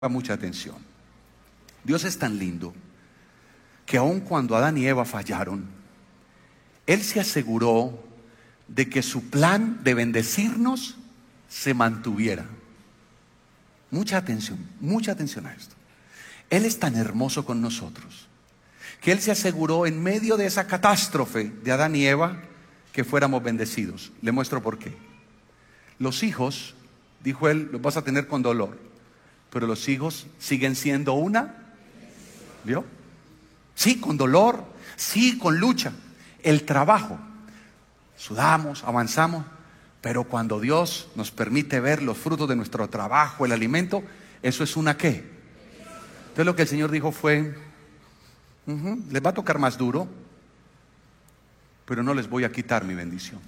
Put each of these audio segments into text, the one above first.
Mucha atención. Dios es tan lindo que aun cuando Adán y Eva fallaron, Él se aseguró de que su plan de bendecirnos se mantuviera. Mucha atención a esto. Él es tan hermoso con nosotros que Él se aseguró en medio de esa catástrofe de Adán y Eva que fuéramos bendecidos. Le muestro por qué. Los hijos, dijo Él, los vas a tener con dolor. Pero los hijos siguen siendo una, ¿vio? Sí, con dolor, sí, con lucha. El trabajo, sudamos, avanzamos, pero cuando Dios nos permite ver los frutos de nuestro trabajo, el alimento, eso es una ¿qué? Entonces lo que el Señor dijo fue, les va a tocar más duro, pero no les voy a quitar mi bendición.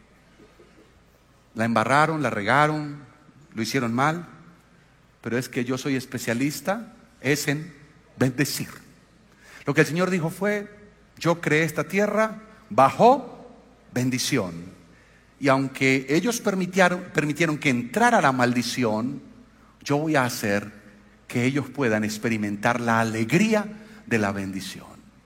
La embarraron, la regaron, lo hicieron mal. Pero es que yo soy especialista es en bendecir. Lo que el Señor dijo fue, yo creé esta tierra bajo bendición. Y aunque ellos permitieron que entrara la maldición, yo voy a hacer que ellos puedan experimentar la alegría de la bendición.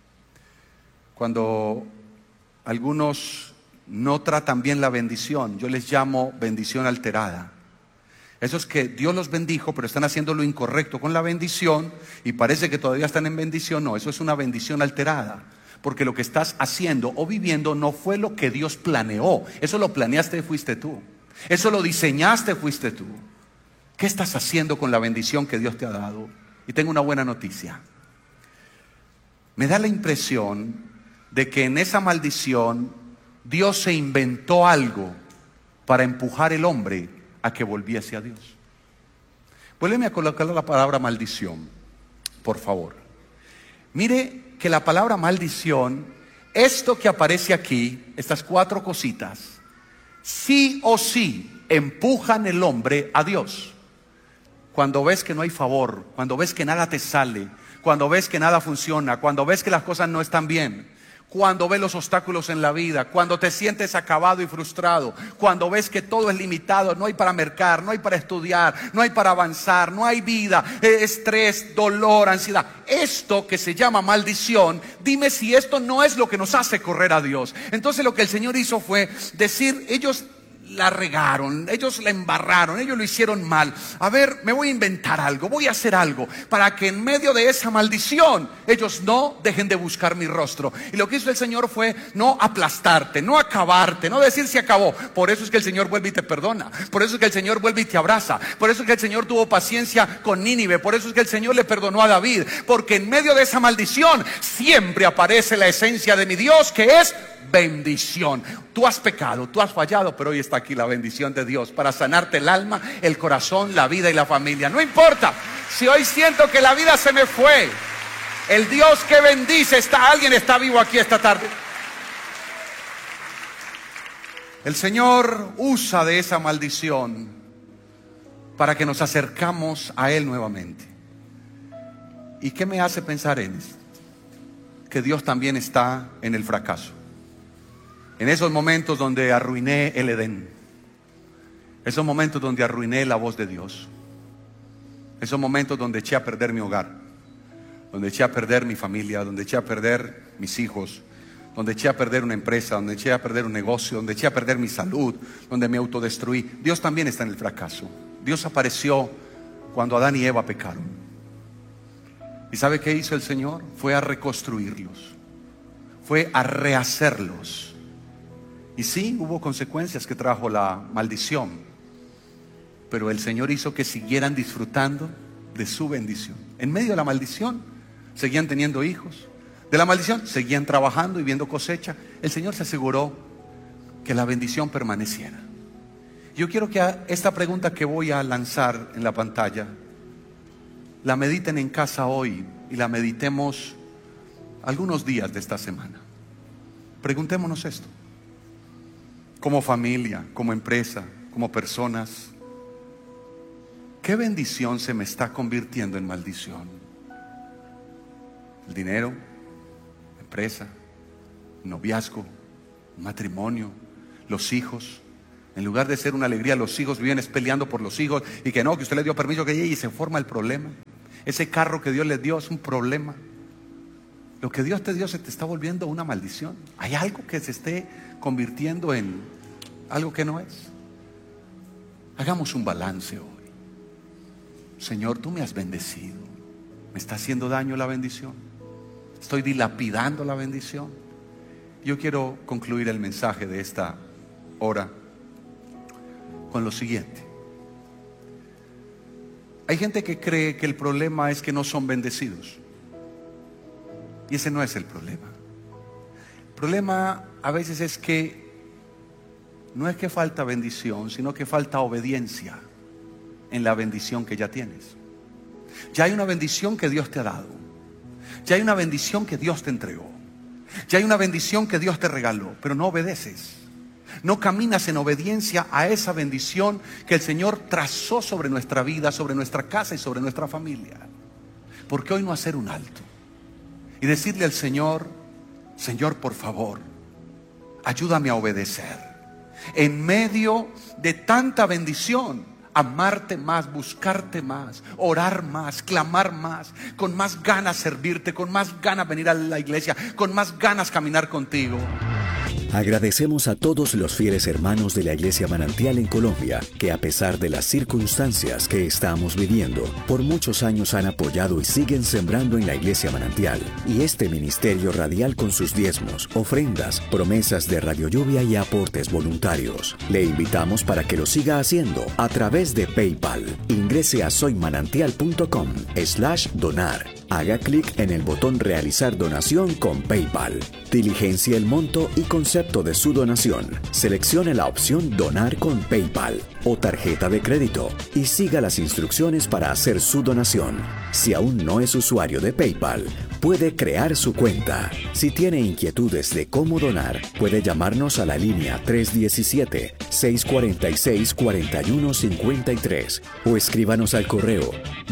Cuando algunos no tratan bien la bendición, yo les llamo bendición alterada. Eso es que Dios los bendijo, pero están haciendo lo incorrecto con la bendición y parece que todavía están en bendición. No, eso es una bendición alterada, porque lo que estás haciendo o viviendo no fue lo que Dios planeó. Eso lo planeaste, fuiste tú. Eso lo diseñaste, fuiste tú. ¿Qué estás haciendo con la bendición que Dios te ha dado? Y tengo una buena noticia. Me da la impresión de que en esa maldición Dios se inventó algo para empujar el hombre a que volviese a Dios. Vuélveme a colocar la palabra maldición, por favor. Mire que la palabra maldición, esto que aparece aquí, estas 4 cositas, sí o sí empujan el hombre a Dios. Cuando ves que no hay favor, cuando ves que nada te sale, cuando ves que nada funciona, cuando ves que las cosas no están bien, cuando ves los obstáculos en la vida, cuando te sientes acabado y frustrado, cuando ves que todo es limitado, no hay para mercar, no hay para estudiar, no hay para avanzar, no hay vida, estrés, dolor, ansiedad. Esto que se llama maldición, dime si esto no es lo que nos hace correr a Dios. Entonces lo que el Señor hizo fue decir, ellos la regaron, ellos la embarraron, ellos lo hicieron mal. A ver, me voy a inventar algo, voy a hacer algo para que en medio de esa maldición ellos no dejen de buscar mi rostro. Y lo que hizo el Señor fue no aplastarte, no acabarte, no decir se acabó. Por eso es que el Señor vuelve y te perdona. Por eso es que el Señor vuelve y te abraza. Por eso es que el Señor tuvo paciencia con Nínive. Por eso es que el Señor le perdonó a David. Porque en medio de esa maldición siempre aparece la esencia de mi Dios, que es bendición. Tú has pecado, tú has fallado, pero hoy está aquí la bendición de Dios para sanarte el alma, el corazón, la vida y la familia. No importa si hoy siento que la vida se me fue, el Dios que bendice alguien está vivo aquí esta tarde. El Señor usa de esa maldición para que nos acercamos a Él nuevamente. ¿Y qué me hace pensar en esto? Que Dios también está en el fracaso. En esos momentos donde arruiné el Edén, esos momentos donde arruiné la voz de Dios, esos momentos donde eché a perder mi hogar, donde eché a perder mi familia, donde eché a perder mis hijos, donde eché a perder una empresa, donde eché a perder un negocio, donde eché a perder mi salud, donde me autodestruí. Dios también está en el fracaso. Dios apareció cuando Adán y Eva pecaron. ¿Y sabe qué hizo el Señor? Fue a reconstruirlos, fue a rehacerlos. Y sí, hubo consecuencias que trajo la maldición, pero el Señor hizo que siguieran disfrutando de su bendición. En medio de la maldición, seguían teniendo hijos. De la maldición, seguían trabajando y viendo cosecha. El Señor se aseguró que la bendición permaneciera. Yo quiero que esta pregunta que voy a lanzar en la pantalla, la mediten en casa hoy y la meditemos algunos días de esta semana. Preguntémonos esto. Como familia, como empresa, como personas, ¿qué bendición se me está convirtiendo en maldición? El dinero, la empresa, el noviazgo, el matrimonio, los hijos, En lugar de ser una alegría, los hijos viven peleando por los hijos y que no, que usted le dio permiso que llegue y se forma el problema. Ese carro que Dios les dio es un problema. Lo que Dios te dio se te está volviendo una maldición. Hay algo que se esté convirtiendo en algo que no es. Hagamos un balance hoy. Señor, tú me has bendecido. ¿Me está haciendo daño la bendición? ¿Estoy dilapidando la bendición? Yo quiero concluir el mensaje de esta hora con lo siguiente. Hay gente que cree que el problema es que no son bendecidos. Y ese no es el problema. El problema a veces es que no es que falta bendición, sino que falta obediencia en la bendición que ya tienes. Ya hay una bendición que Dios te ha dado. Ya hay una bendición que Dios te entregó. Ya hay una bendición que Dios te regaló, pero no obedeces. No caminas en obediencia a esa bendición que el Señor trazó sobre nuestra vida, sobre nuestra casa y sobre nuestra familia. ¿Por qué hoy no hacer un alto y decirle al Señor: Señor, por favor, ayúdame a obedecer en medio de tanta bendición? Amarte más, buscarte más, orar más, clamar más, con más ganas servirte, con más ganas venir a la iglesia, con más ganas caminar contigo. Agradecemos a todos los fieles hermanos de la Iglesia Manantial en Colombia, que a pesar de las circunstancias que estamos viviendo, por muchos años han apoyado y siguen sembrando en la Iglesia Manantial y este ministerio radial con sus diezmos, ofrendas, promesas de Radio Lluvia y aportes voluntarios. Le invitamos para que lo siga haciendo a través de PayPal. Ingrese a soymanantial.com/donar. Haga clic en el botón Realizar donación con PayPal. Diligencia el monto y concepto de su donación. Seleccione la opción Donar con PayPal o tarjeta de crédito y siga las instrucciones para hacer su donación. Si aún no es usuario de PayPal, puede crear su cuenta. Si tiene inquietudes de cómo donar, puede llamarnos a la línea 317-646-4153 o escríbanos al correo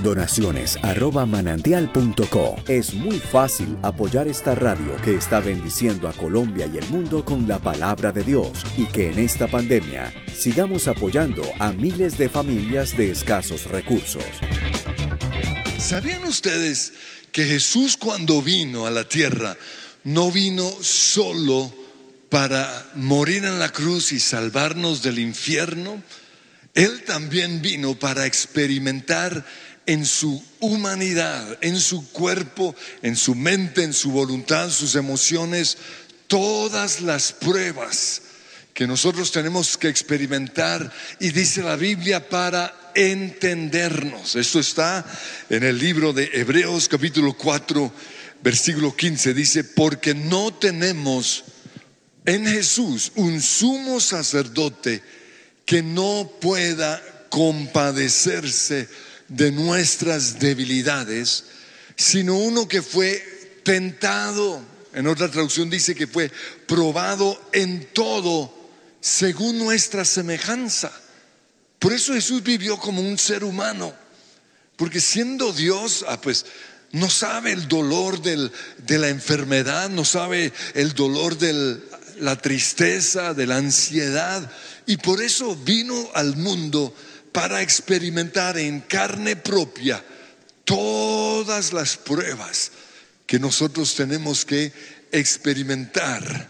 donaciones@manantial.co. Es muy fácil apoyar esta radio que está bendiciendo a Colombia y el mundo con la palabra de Dios, y que en esta pandemia sigamos apoyando a miles de familias de escasos recursos. ¿Sabían ustedes que Jesús, cuando vino a la tierra, no vino solo para morir en la cruz y salvarnos del infierno? Él también vino para experimentar en su humanidad, en su cuerpo, en su mente, en su voluntad, sus emociones, todas las pruebas que nosotros tenemos que experimentar, y dice la Biblia, para entendernos. Esto está en el libro de Hebreos capítulo 4 versículo 15. Dice: porque no tenemos en Jesús un sumo sacerdote que no pueda compadecerse de nuestras debilidades, sino uno que fue tentado. En otra traducción dice que fue probado en todo según nuestra semejanza. Por eso Jesús vivió como un ser humano, porque siendo Dios, pues no sabe el dolor de la enfermedad, no sabe el dolor de la tristeza, de la ansiedad, y por eso vino al mundo para experimentar en carne propia todas las pruebas que nosotros tenemos que experimentar.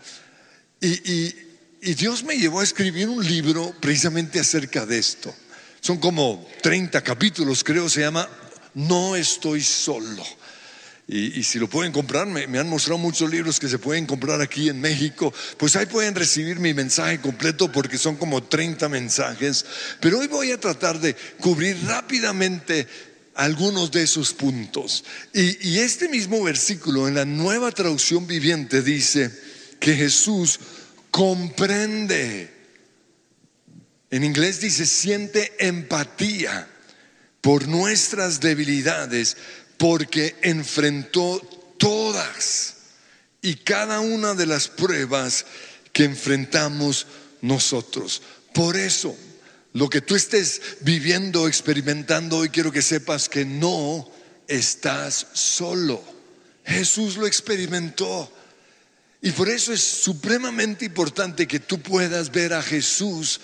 Y Dios me llevó a escribir un libro precisamente acerca de esto. Son como 30 capítulos, creo. Se llama No estoy solo. Y si lo pueden comprar, me han mostrado muchos libros que se pueden comprar aquí en México. Pues ahí pueden recibir mi mensaje completo, porque son como 30 mensajes. Pero hoy voy a tratar de cubrir rápidamente algunos de esos puntos. Y este mismo versículo en la Nueva Traducción Viviente dice que Jesús comprende. En inglés dice: siente empatía por nuestras debilidades, porque enfrentó todas y cada una de las pruebas que enfrentamos nosotros. Por eso, lo que tú estés viviendo, experimentando hoy, quiero que sepas que no estás solo. Jesús lo experimentó. Y por eso es supremamente importante que tú puedas ver a Jesús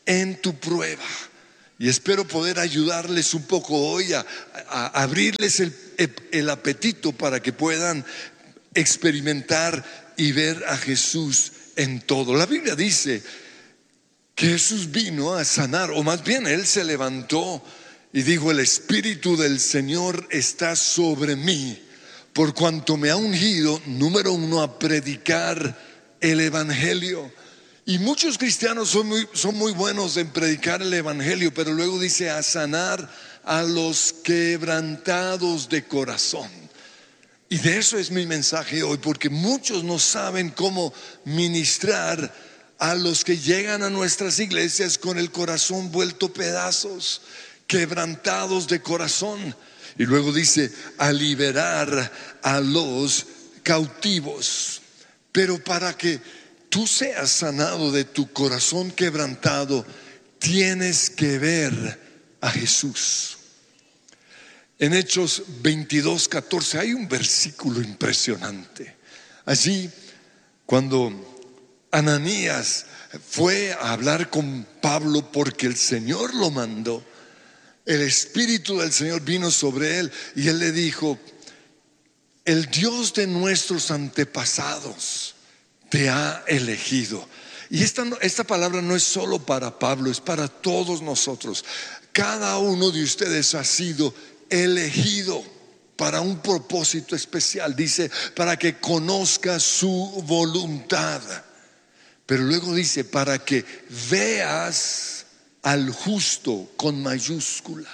en tu prueba. Y espero poder ayudarles un poco hoy a abrirles el apetito para que puedan experimentar y ver a Jesús en todo. La Biblia dice que Jesús vino a sanar, o más bien Él se levantó y dijo: el Espíritu del Señor está sobre mí, por cuanto me ha ungido, número uno, a predicar el Evangelio. Y muchos cristianos son muy buenos en predicar el Evangelio, pero luego dice: a sanar a los quebrantados de corazón. Y de eso es mi mensaje hoy, porque muchos no saben cómo ministrar a los que llegan a nuestras iglesias con el corazón vuelto pedazos, quebrantados de corazón. Y luego dice: a liberar a los cautivos. Pero para que tú seas sanado de tu corazón quebrantado, tienes que ver a Jesús. En Hechos 22:14 hay un versículo impresionante. Allí, cuando Ananías fue a hablar con Pablo porque el Señor lo mandó, el Espíritu del Señor vino sobre él y él le dijo: el Dios de nuestros antepasados te ha elegido. Y esta palabra no es solo para Pablo, es para todos nosotros. Cada uno de ustedes ha sido elegido para un propósito especial. Dice: para que conozca su voluntad. Pero luego dice: para que veas al justo, con mayúscula.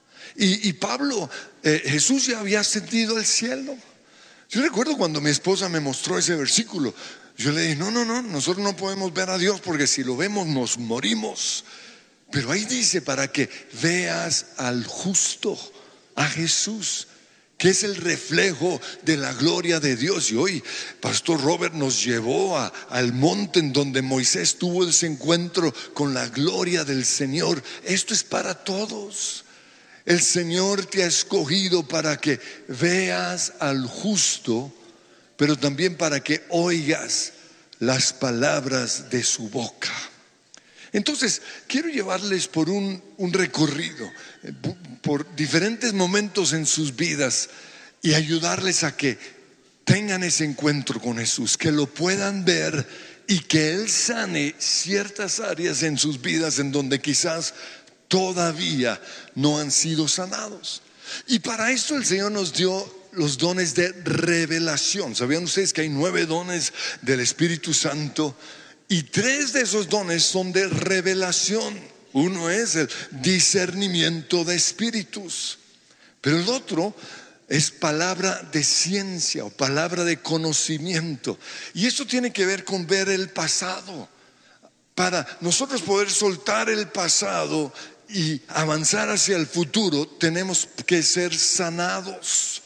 Y Pablo, Jesús ya había ascendido al cielo. Yo recuerdo cuando mi esposa me mostró ese versículo, yo le dije: no, nosotros no podemos ver a Dios, porque si lo vemos nos morimos. Pero ahí dice: para que veas al justo, a Jesús, que es el reflejo de la gloria de Dios. Y hoy Pastor Robert nos llevó al monte en donde Moisés tuvo ese encuentro con la gloria del Señor. Esto es para todos. El Señor te ha escogido para que veas al justo, pero también para que oigas las palabras de su boca. Entonces, quiero llevarles por un recorrido, por diferentes momentos en sus vidas, y ayudarles a que tengan ese encuentro con Jesús, que lo puedan ver y que Él sane ciertas áreas en sus vidas en donde quizás todavía no han sido sanados. Y para esto el Señor nos dio los dones de revelación. ¿Sabían ustedes que hay 9 dones del Espíritu Santo? Y 3 de esos dones son de revelación. Uno es el discernimiento de espíritus, pero el otro es palabra de ciencia o palabra de conocimiento. Y eso tiene que ver con ver el pasado. Para nosotros poder soltar el pasado y avanzar hacia el futuro, tenemos que ser sanados.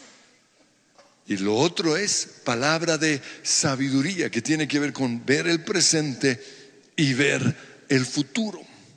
Y lo otro es palabra de sabiduría, que tiene que ver con ver el presente y ver el futuro.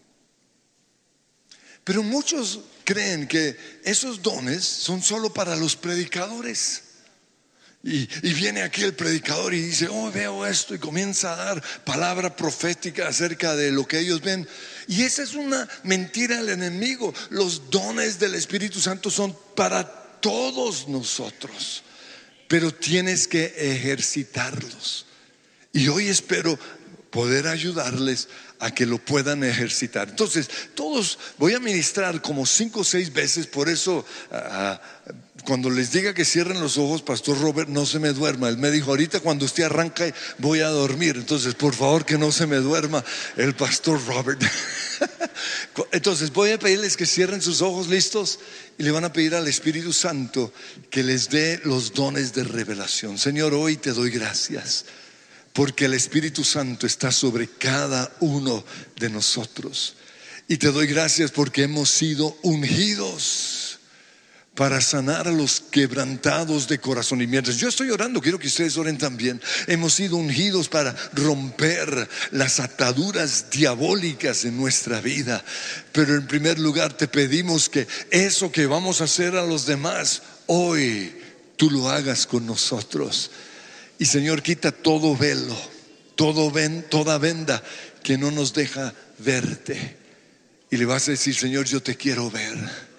Pero muchos creen que esos dones son solo para los predicadores. Y viene aquí el predicador y dice: oh, veo esto, y comienza a dar palabra profética acerca de lo que ellos ven. Y esa es una mentira del enemigo. Los dones del Espíritu Santo son para todos nosotros, pero tienes que ejercitarlos. Y hoy espero poder ayudarles a que lo puedan ejercitar. Entonces, todos voy a ministrar como 5 o 6 veces. Por eso cuando les diga que cierren los ojos, Pastor Robert, no se me duerma. Él me dijo: ahorita cuando usted arranca voy a dormir. Entonces, por favor, que no se me duerma el Pastor Robert. Entonces voy a pedirles que cierren sus ojos. ¿Listos? Y le van a pedir al Espíritu Santo que les dé los dones de revelación. Señor, hoy te doy gracias porque el Espíritu Santo está sobre cada uno de nosotros. Y te doy gracias porque hemos sido ungidos para sanar a los quebrantados de corazón. Y mientras yo estoy orando, quiero que ustedes oren también. Hemos sido ungidos para romper las ataduras diabólicas en nuestra vida. Pero en primer lugar te pedimos que eso que vamos a hacer a los demás, hoy tú lo hagas con nosotros. Y Señor, quita todo velo, toda venda que no nos deja verte. Y le vas a decir: Señor, yo te quiero ver.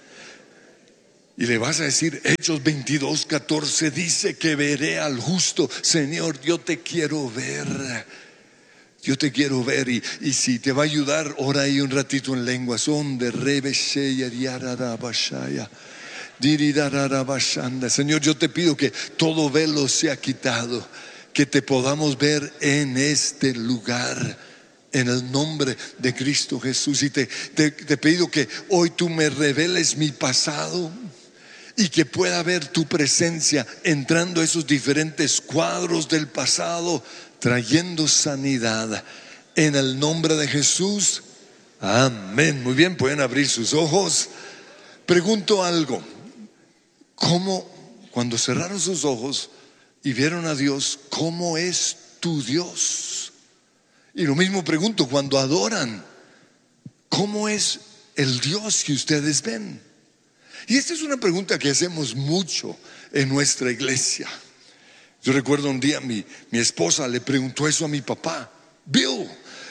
Y le vas a decir: Hechos 22:14 dice que veré al justo. Señor, yo te quiero ver. Yo te quiero ver. Y si te va a ayudar, ora ahí un ratito en lenguas. Señor, yo te pido que todo velo sea quitado, que te podamos ver en este lugar, en el nombre de Cristo Jesús. Y te pido que hoy tú me reveles mi pasado y que pueda ver tu presencia entrando a esos diferentes cuadros del pasado, trayendo sanidad en el nombre de Jesús. Amén. Muy bien, pueden abrir sus ojos. Pregunto algo: ¿cómo, cuando cerraron sus ojos y vieron a Dios, cómo es tu Dios? Y lo mismo pregunto cuando adoran: ¿cómo es el Dios que ustedes ven? Y esta es una pregunta que hacemos mucho en nuestra iglesia. Yo recuerdo un día mi esposa le preguntó eso a mi papá: Bill,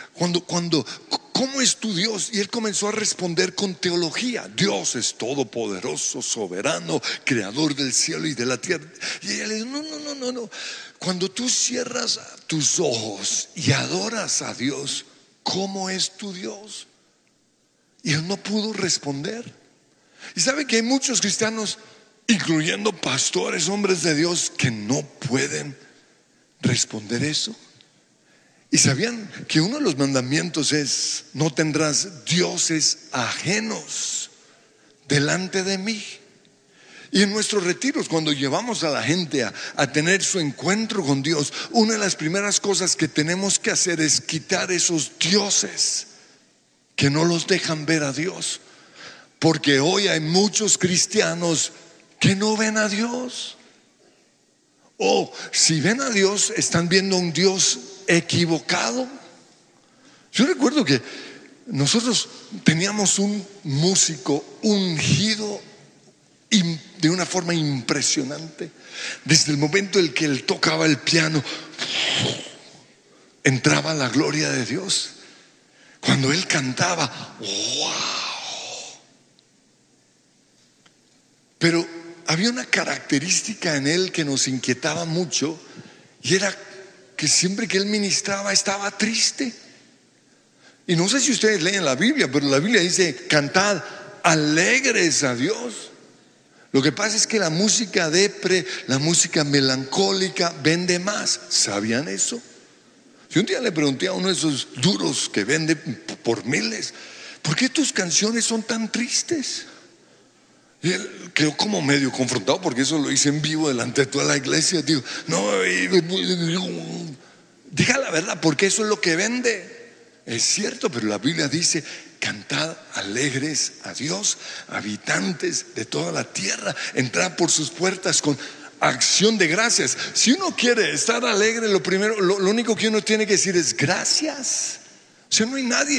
¿cómo es tu Dios? Y él comenzó a responder con teología. Dios es todopoderoso, soberano, creador del cielo y de la tierra. Y ella le dijo: no. Cuando tú cierras tus ojos y adoras a Dios, ¿cómo es tu Dios? Y él no pudo responder. Y sabe que hay muchos cristianos, incluyendo pastores, hombres de Dios, que no pueden responder eso. Y sabían que uno de los mandamientos es: no tendrás dioses ajenos delante de mí. Y en nuestros retiros, cuando llevamos a la gente a tener su encuentro con Dios, una de las primeras cosas que tenemos que hacer es quitar esos dioses que no los dejan ver a Dios. Porque hoy hay muchos cristianos que no ven a Dios. O si ven a Dios, están viendo un Dios equivocado. Yo recuerdo que nosotros teníamos un músico ungido de una forma impresionante. Desde el momento en que él tocaba el piano, entraba la gloria de Dios. Cuando él cantaba, ¡wow! Pero había una característica en él que nos inquietaba mucho, y era que siempre que él ministraba estaba triste. Y no sé si ustedes leen la Biblia, pero la Biblia dice: cantad alegres a Dios. Lo que pasa es que la música depre, la música melancólica vende más. ¿Sabían eso? Yo un día le pregunté a uno de esos duros que vende por miles: ¿por qué tus canciones son tan tristes? Y él quedó como medio confrontado, porque eso lo hice en vivo delante de toda la iglesia. Digo: no, diga la verdad, porque eso es lo que vende. Es cierto, pero la Biblia dice: cantad alegres a Dios, habitantes de toda la tierra, entrad por sus puertas con acción de gracias. Si uno quiere estar alegre, lo único que uno tiene que decir es gracias. O sea, no hay nadie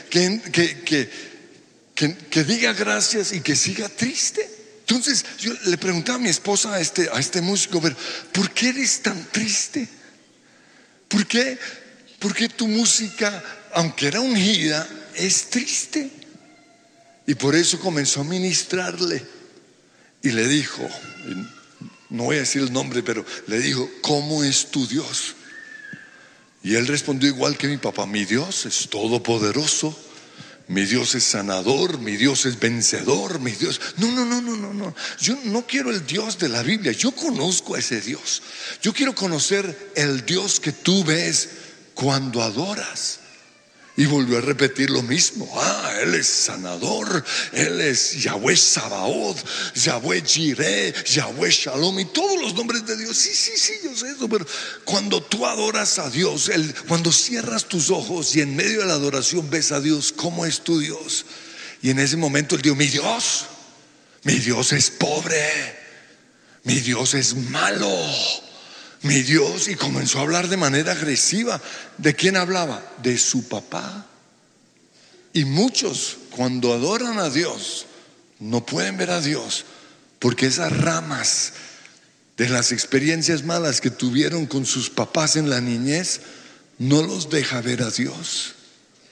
que diga gracias y que siga triste. Entonces yo le preguntaba a mi esposa, a este músico: pero ¿por qué eres tan triste? ¿Por qué tu música, aunque era ungida, es triste? Y por eso comenzó a ministrarle. Y le dijo, no voy a decir el nombre, pero le dijo: ¿cómo es tu Dios? Y él respondió igual que mi papá: mi Dios es todopoderoso, mi Dios es sanador, mi Dios es vencedor, mi Dios. No. Yo no quiero el Dios de la Biblia. Yo conozco a ese Dios. Yo quiero conocer el Dios que tú ves cuando adoras. Y volvió a repetir lo mismo: Él es sanador, Él es Yahweh Sabaoth, Yahweh Jireh, Yahweh Shalom, y todos los nombres de Dios. Sí, yo sé eso. Pero cuando tú adoras a Dios, cuando cierras tus ojos y en medio de la adoración ves a Dios, ¿cómo es tu Dios? Y en ese momento él dijo: mi Dios es pobre, mi Dios es malo, mi Dios. Y comenzó a hablar de manera agresiva. ¿De quién hablaba? De su papá. Y muchos, cuando adoran a Dios, no pueden ver a Dios, porque esas ramas de las experiencias malas que tuvieron con sus papás en la niñez no los deja ver a Dios.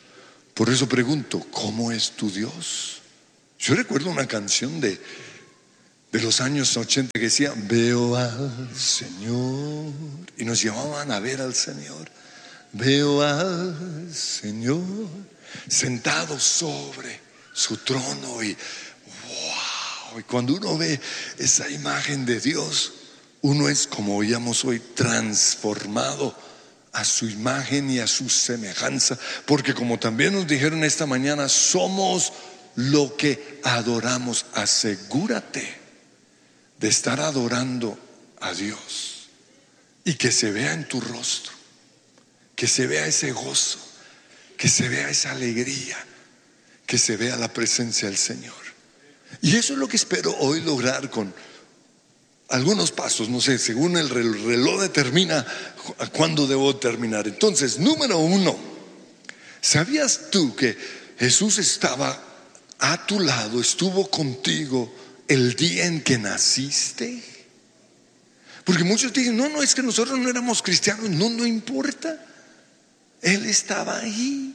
Por eso pregunto, ¿cómo es tu Dios? Yo recuerdo una canción de los años 80 que decía, veo al Señor, y nos llevaban a ver al Señor. Veo al Señor sentado sobre su trono, y wow, y cuando uno ve esa imagen de Dios, uno es, como oíamos hoy, transformado a su imagen y a su semejanza, porque como también nos dijeron esta mañana, somos lo que adoramos. Asegúrate de estar adorando a Dios y que se vea en tu rostro, que se vea ese gozo, que se vea esa alegría, que se vea la presencia del Señor. Y eso es lo que espero hoy lograr con algunos pasos, no sé, según el reloj determina cuándo debo terminar. Entonces, número 1, ¿sabías tú que Jesús estaba a tu lado, estuvo contigo el día en que naciste? Porque muchos dicen, no, es que nosotros no éramos cristianos. No importa, Él estaba ahí.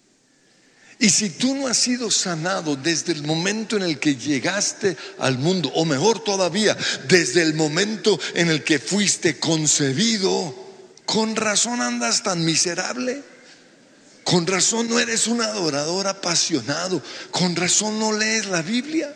Y si tú no has sido sanado desde el momento en el que llegaste al mundo, o mejor todavía, desde el momento en el que fuiste concebido, con razón andas tan miserable, con razón no eres un adorador apasionado, con razón no lees la Biblia.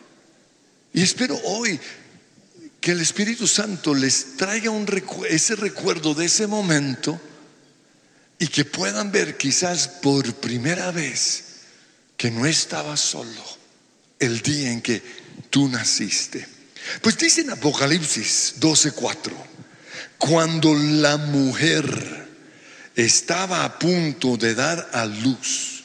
Y espero hoy que el Espíritu Santo les traiga ese recuerdo de ese momento, y que puedan ver quizás por primera vez que no estabas solo el día en que tú naciste. Pues dice en Apocalipsis 12:4, cuando la mujer estaba a punto de dar a luz.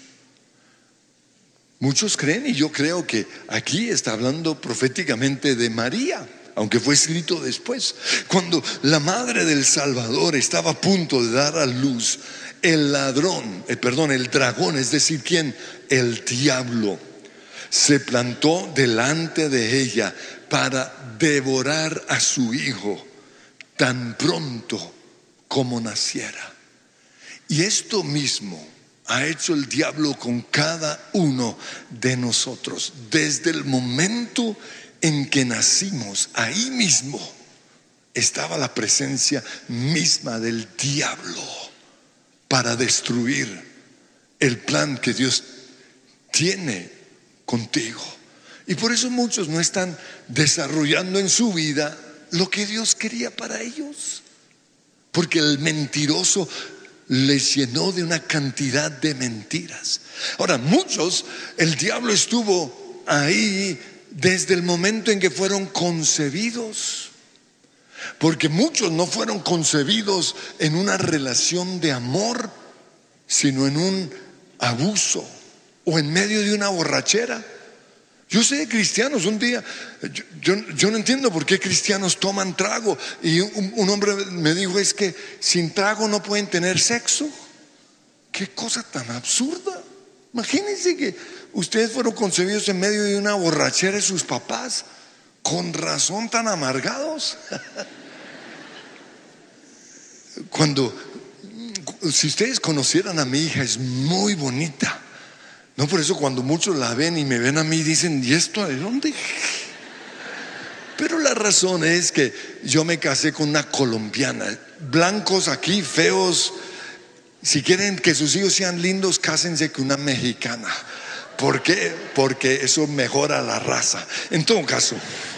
Muchos creen, y yo creo que aquí está hablando proféticamente de María, aunque fue escrito después. Cuando la madre del Salvador estaba a punto de dar a luz, el dragón, es decir, ¿quién? El diablo, se plantó delante de ella para devorar a su hijo tan pronto como naciera. Y esto mismo ha hecho el diablo con cada uno de nosotros. Desde el momento en que nacimos, ahí mismo estaba la presencia misma del diablo para destruir el plan que Dios tiene contigo. Y por eso muchos no están desarrollando en su vida lo que Dios quería para ellos, porque el mentiroso les llenó de una cantidad de mentiras. Ahora, muchos, el diablo estuvo ahí desde el momento en que fueron concebidos, porque muchos no fueron concebidos en una relación de amor, sino en un abuso o en medio de una borrachera. Yo sé de cristianos, un día yo no entiendo por qué cristianos toman trago, y un hombre me dijo, es que sin trago no pueden tener sexo. Qué cosa tan absurda. Imagínense que ustedes fueron concebidos en medio de una borrachera de sus papás, con razón tan amargados. Si ustedes conocieran a mi hija, es muy bonita. No, por eso cuando muchos la ven y me ven a mí dicen, ¿y esto de dónde? Pero la razón es que yo me casé con una colombiana. Blancos aquí, feos. Si quieren que sus hijos sean lindos, cásense con una mexicana. ¿Por qué? Porque eso mejora la raza. En todo caso,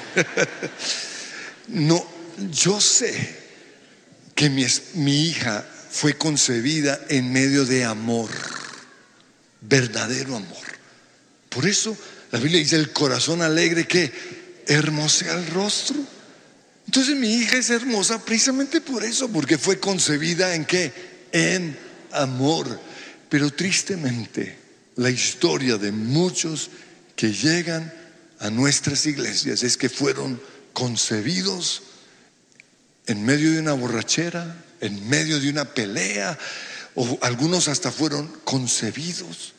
no, yo sé que mi hija fue concebida en medio de amor, verdadero amor. Por eso la Biblia dice, el corazón alegre que hermosea el rostro. Entonces mi hija es hermosa precisamente por eso, porque fue concebida ¿en qué? En amor. Pero tristemente la historia de muchos que llegan a nuestras iglesias es que fueron concebidos en medio de una borrachera, en medio de una pelea, o algunos hasta fueron concebidos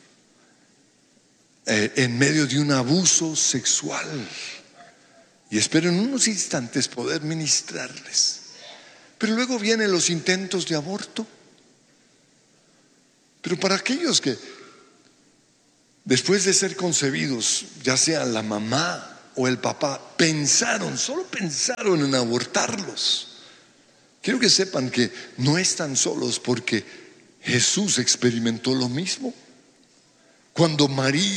en medio de un abuso sexual. Y espero en unos instantes poder ministrarles. Pero luego vienen los intentos de aborto. Pero para aquellos que después de ser concebidos, ya sea la mamá o el papá, solo pensaron en abortarlos. Quiero que sepan que no están solos, porque Jesús experimentó lo mismo. Cuando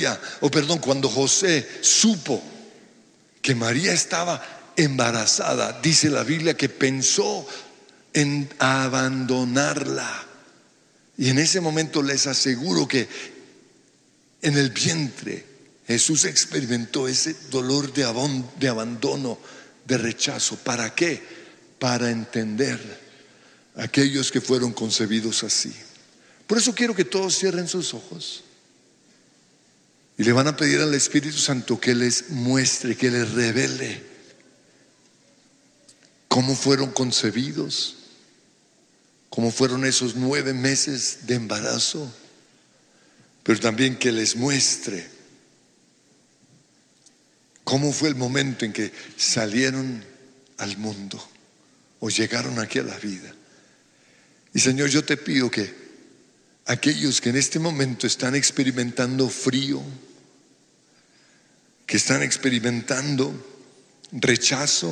José supo que María estaba embarazada, dice la Biblia que pensó en abandonarla. Y en ese momento les aseguro que en el vientre Jesús experimentó ese dolor de abandono, de rechazo. ¿Para qué? Para entender a aquellos que fueron concebidos así. Por eso quiero que todos cierren sus ojos y le van a pedir al Espíritu Santo que les muestre, que les revele cómo fueron concebidos, cómo fueron esos 9 meses de embarazo, pero también que les muestre cómo fue el momento en que salieron al mundo o llegaron aquí a la vida. Y Señor, yo te pido que aquellos que en este momento están experimentando frío, que están experimentando rechazo,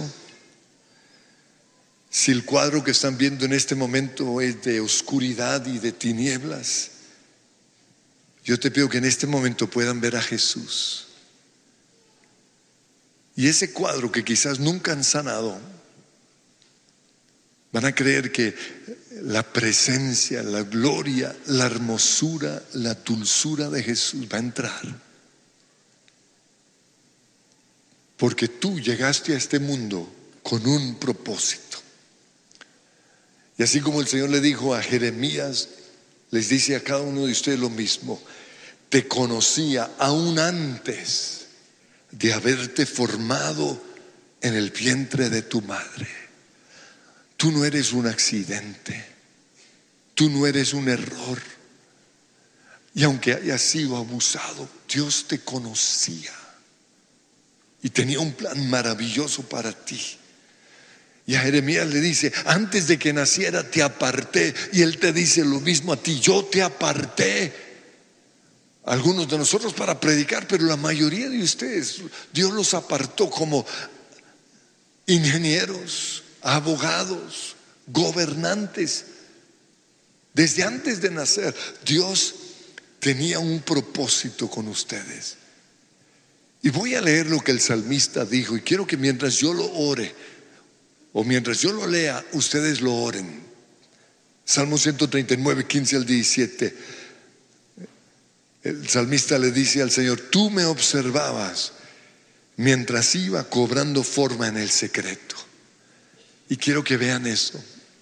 si el cuadro que están viendo en este momento es de oscuridad y de tinieblas, yo te pido que en este momento puedan ver a Jesús. Y ese cuadro que quizás nunca han sanado, van a creer que la presencia, la gloria, la hermosura, la dulzura de Jesús va a entrar. Porque tú llegaste a este mundo con un propósito. Y así como el Señor le dijo a Jeremías, les dice a cada uno de ustedes lo mismo: te conocía aún antes de haberte formado en el vientre de tu madre. Tú no eres un accidente, tú no eres un error. Y aunque hayas sido abusado, Dios te conocía y tenía un plan maravilloso para ti. Y a Jeremías le dice: antes de que naciera te aparté. Y él te dice lo mismo a ti: yo te aparté. Algunos de nosotros para predicar, pero la mayoría de ustedes Dios los apartó como ingenieros, abogados, gobernantes. Desde antes de nacer Dios tenía un propósito con ustedes. Y voy a leer lo que el salmista dijo, y quiero que mientras yo lo ore o mientras yo lo lea, ustedes lo oren. Salmo 139, 15 al 17. El salmista le dice al Señor: tú me observabas mientras iba cobrando forma en el secreto. Y quiero que vean eso.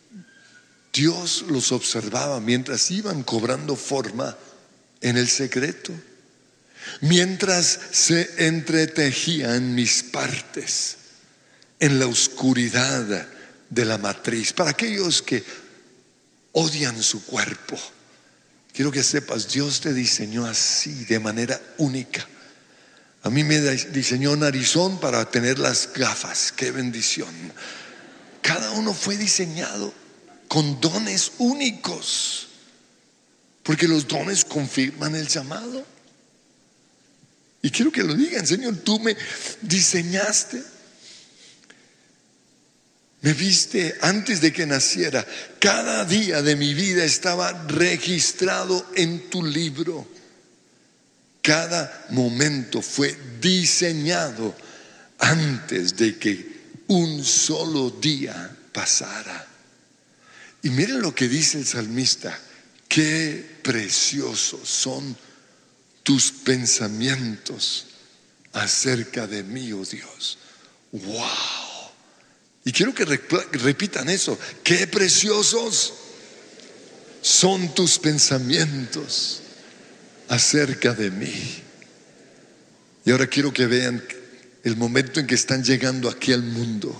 Dios los observaba mientras iban cobrando forma en el secreto, mientras se entretejían mis partes en la oscuridad de la matriz. Para aquellos que odian su cuerpo, quiero que sepas, Dios te diseñó así, de manera única. A mí me diseñó narizón para tener las gafas. ¡Qué bendición! Cada uno fue diseñado con dones únicos, porque los dones confirman el llamado. Y quiero que lo digan: Señor, tú me diseñaste, me viste antes de que naciera. Cada día de mi vida estaba registrado en tu libro. Cada momento fue diseñado antes de que un solo día pasara. Y miren lo que dice el salmista: qué preciosos son tus pensamientos acerca de mí, oh Dios. ¡Wow! Y quiero que repitan eso: qué preciosos son tus pensamientos acerca de mí. Y ahora quiero que vean el momento en que están llegando aquí al mundo.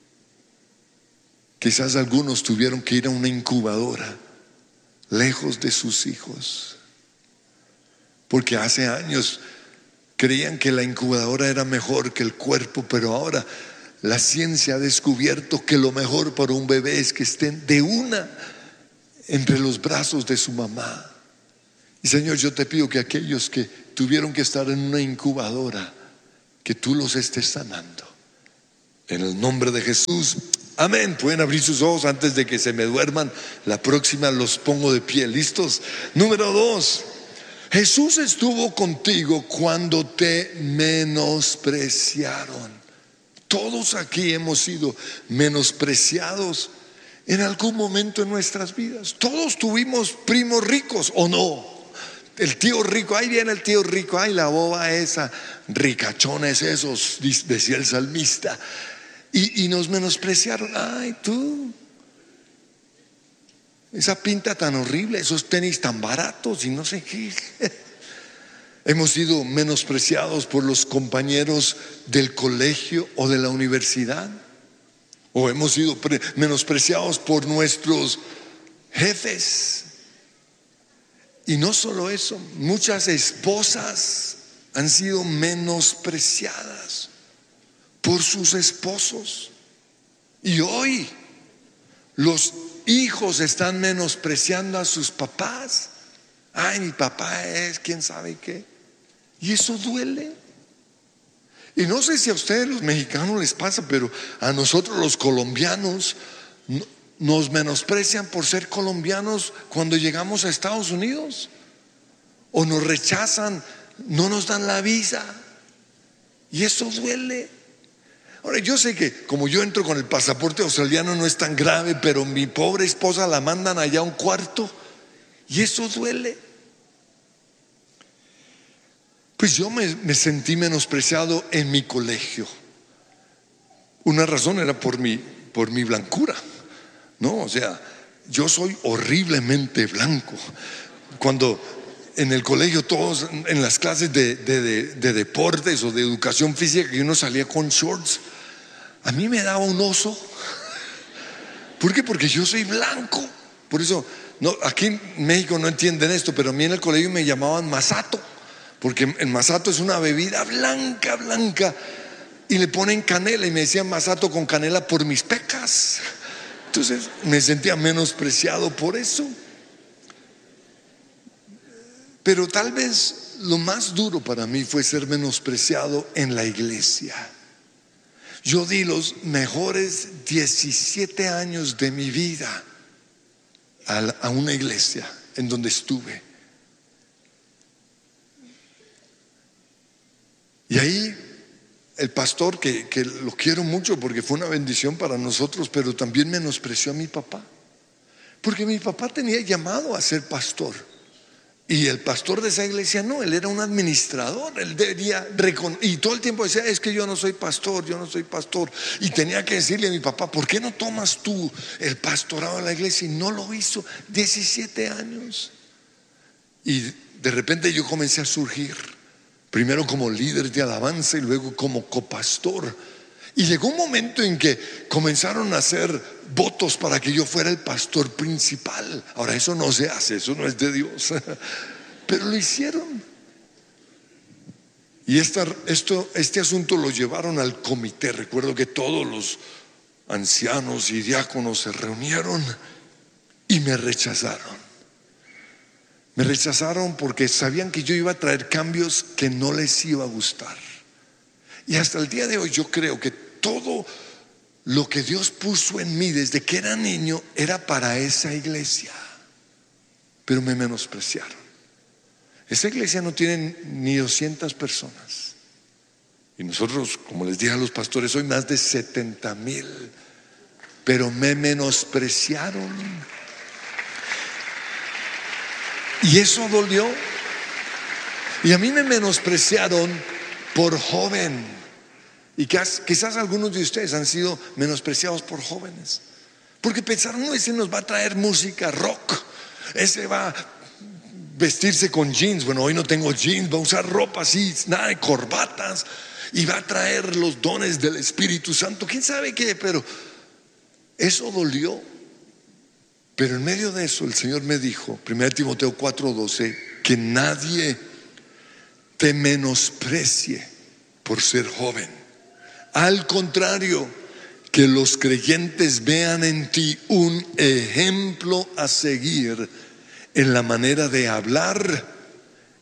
Quizás algunos tuvieron que ir a una incubadora lejos de sus hijos, porque hace años creían que la incubadora era mejor que el cuerpo, pero ahora la ciencia ha descubierto que lo mejor para un bebé es que estén de una entre los brazos de su mamá. Y Señor, yo te pido que aquellos que tuvieron que estar en una incubadora, que tú los estés sanando. En el nombre de Jesús, amén. Pueden abrir sus ojos antes de que se me duerman. La próxima los pongo de pie. ¿Listos? Número 2. Jesús estuvo contigo cuando te menospreciaron. Todos aquí hemos sido menospreciados en algún momento en nuestras vidas. Todos tuvimos primos ricos, ¿o no? El tío rico, ahí viene el tío rico, ay, la boba esa, ricachones esos, decía el salmista. Y nos menospreciaron. Ay, tú, esa pinta tan horrible, esos tenis tan baratos y no sé qué. Hemos sido menospreciados por los compañeros del colegio o de la universidad. O hemos sido menospreciados por nuestros jefes. Y no solo eso, muchas esposas han sido menospreciadas por sus esposos. Y hoy los hijos están menospreciando a sus papás. Ay, mi papá es quién sabe qué. Y eso duele. Y no sé si a ustedes los mexicanos les pasa, pero a nosotros los colombianos nos menosprecian por ser colombianos cuando llegamos a Estados Unidos, o nos rechazan, no nos dan la visa, y eso duele. Ahora, yo sé que como yo entro con el pasaporte australiano no es tan grave, pero mi pobre esposa la mandan allá a un cuarto y eso duele. Pues yo me sentí menospreciado en mi colegio. Una razón era por mi blancura. No, o sea, yo soy horriblemente blanco. Cuando en el colegio todos en las clases de deportes o de educación física, que uno salía con shorts, a mí me daba un oso. ¿Por qué? Porque yo soy blanco. Por eso, no, aquí en México no entienden esto, pero a mí en el colegio me llamaban masato, porque el masato es una bebida blanca, blanca, y le ponen canela, y me decían masato con canela por mis pecas. Entonces me sentía menospreciado por eso. Pero tal vez lo más duro para mí fue ser menospreciado en la iglesia. Yo di los mejores 17 años de mi vida a una iglesia en donde estuve. Y ahí el pastor, que lo quiero mucho porque fue una bendición para nosotros, pero también menospreció a mi papá, porque mi papá tenía llamado a ser pastor, y el pastor de esa iglesia no, él era un administrador, él debería y todo el tiempo decía, es que yo no soy pastor, y tenía que decirle a mi papá, ¿por qué no tomas tú el pastorado de la iglesia? Y no lo hizo. 17 años. Y de repente yo comencé a surgir, primero como líder de alabanza y luego como copastor. Y llegó un momento en que comenzaron a hacer votos para que yo fuera el pastor principal. Ahora, eso no se hace, eso no es de Dios, pero lo hicieron. Y este asunto lo llevaron al comité. Recuerdo que todos los ancianos y diáconos se reunieron y me rechazaron. Me rechazaron porque sabían que yo iba a traer cambios que no les iba a gustar. Y hasta el día de hoy yo creo que todo lo que Dios puso en mí desde que era niño era para esa iglesia. Pero me menospreciaron. Esa iglesia no tiene ni 200 personas. Y nosotros, como les dije a los pastores, soy más de 70,000. Pero me menospreciaron. Y eso dolió. Y a mí me menospreciaron por joven. Y quizás algunos de ustedes han sido menospreciados por jóvenes, porque pensaron, no, ese nos va a traer música rock, ese va a vestirse con jeans. Bueno, hoy no tengo jeans, va a usar ropa así, nada de corbatas, y va a traer los dones del Espíritu Santo, quién sabe qué. Pero eso dolió. Pero en medio de eso el Señor me dijo, 1 Timoteo 4:12, que nadie te menosprecie por ser joven. Al contrario, que los creyentes vean en ti un ejemplo a seguir en la manera de hablar,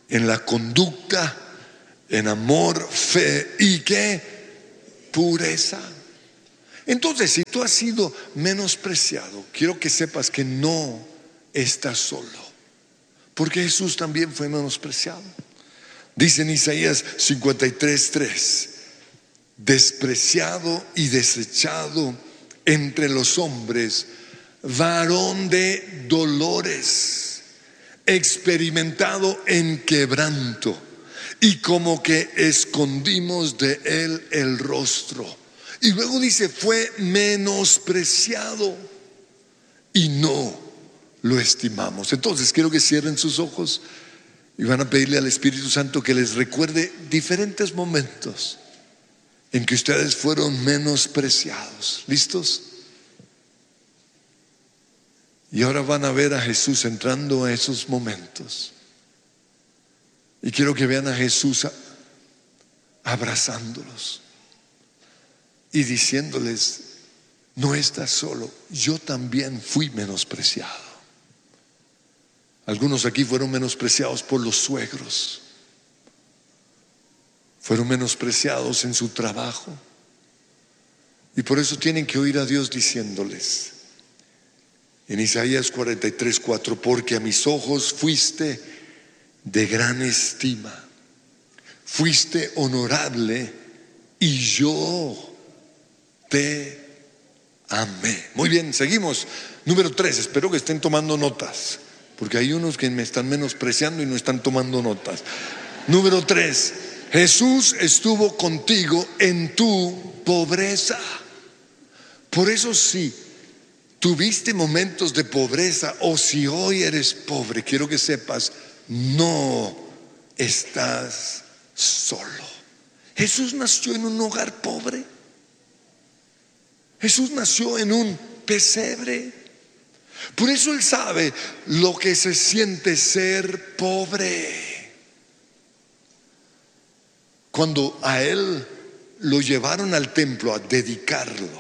en la conducta, en amor, fe y ¿qué? Pureza. Entonces, si tú has sido menospreciado, quiero que sepas que no estás solo, porque Jesús también fue menospreciado. Dice en Isaías 53:3: despreciado y desechado entre los hombres, varón de dolores, experimentado en quebranto, y como que escondimos de él el rostro. Y luego dice, fue menospreciado y no lo estimamos. Entonces quiero que cierren sus ojos y van a pedirle al Espíritu Santo que les recuerde diferentes momentos en que ustedes fueron menospreciados. ¿Listos? Y ahora van a ver a Jesús entrando a esos momentos. Y quiero que vean a Jesús abrazándolos y diciéndoles, no estás solo, yo también fui menospreciado. Algunos aquí fueron menospreciados por los suegros, fueron menospreciados en su trabajo, y por eso tienen que oír a Dios diciéndoles en Isaías 43:4: porque a mis ojos fuiste de gran estima, fuiste honorable y yo te amé. Muy bien, seguimos. Número 3, espero que estén tomando notas, porque hay unos que me están menospreciando y no están tomando notas. Número 3, Jesús estuvo contigo en tu pobreza. Por eso, si tuviste momentos de pobreza o si hoy eres pobre, quiero que sepas, no estás solo. Jesús nació en un hogar pobre. Jesús nació en un pesebre. Por eso Él sabe lo que se siente ser pobre. Cuando a Él lo llevaron al templo a dedicarlo,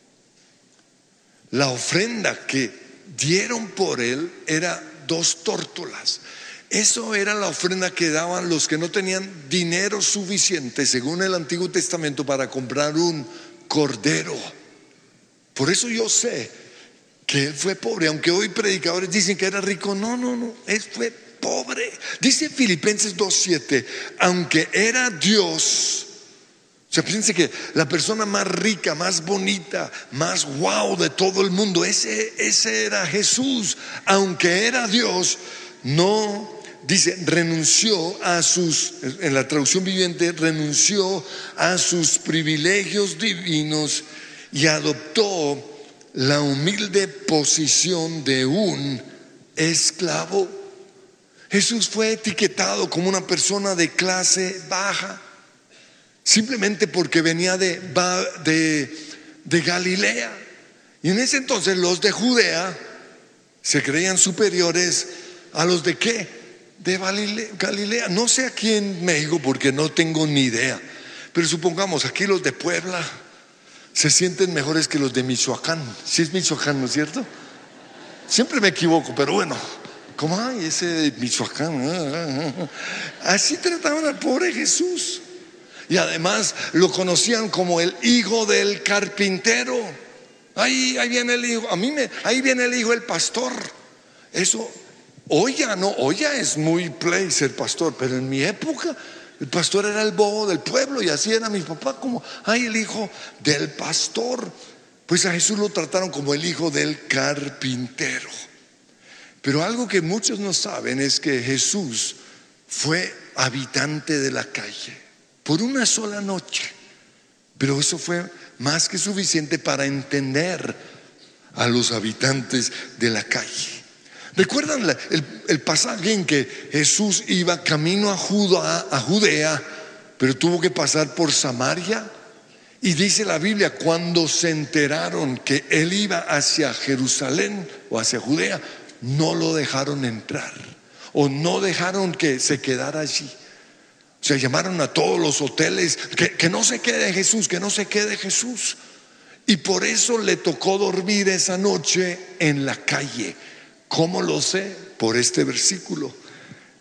la ofrenda que dieron por Él era 2 tórtolas. Eso era la ofrenda que daban los que no tenían dinero suficiente, según el Antiguo Testamento, para comprar un cordero. Por eso yo sé que Él fue pobre, aunque hoy predicadores dicen que era rico. No, Él fue pobre. Dice Filipenses 2:7, aunque era Dios. O sea, piense que la persona más rica, más bonita, más wow de todo el mundo, ese era Jesús. Aunque era Dios, no, dice, renunció a sus, en la traducción viviente, renunció a sus privilegios divinos y adoptó la humilde posición de un esclavo. Jesús fue etiquetado como una persona de clase baja, simplemente porque venía de Galilea. Y en ese entonces los de Judea se creían superiores a los de ¿qué? De Galilea. No sé aquí en México porque no tengo ni idea, pero supongamos aquí los de Puebla se sienten mejores que los de Michoacán. Si es Michoacán, ¿no es cierto? Siempre me equivoco, pero bueno, ¿cómo hay ese de Michoacán? Así trataban al pobre Jesús. Y además lo conocían como el hijo del carpintero. Ahí viene el hijo, ahí viene el hijo del pastor. Eso, hoy ya es muy play ser pastor, pero en mi época el pastor era el bobo del pueblo, y así era mi papá, como el hijo del pastor. Pues a Jesús lo trataron como el hijo del carpintero. Pero algo que muchos no saben es que Jesús fue habitante de la calle por una sola noche, pero eso fue más que suficiente para entender a los habitantes de la calle. ¿Recuerdan el pasaje en que Jesús iba camino a Judea, pero tuvo que pasar por Samaria? Y dice la Biblia, cuando se enteraron que Él iba hacia Jerusalén o hacia Judea, no lo dejaron entrar, o no dejaron que se quedara allí. O sea, llamaron a todos los hoteles, que no se quede Jesús, que no se quede Jesús. Y por eso le tocó dormir esa noche en la calle. ¿Cómo lo sé? Por este versículo.